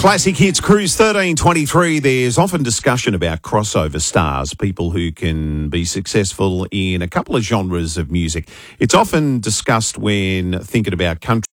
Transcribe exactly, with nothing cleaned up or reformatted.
Classic Hits Cruise thirteen twenty-three. There's often discussion about crossover stars, people who can be successful in a couple of genres of music. It's often discussed when thinking about country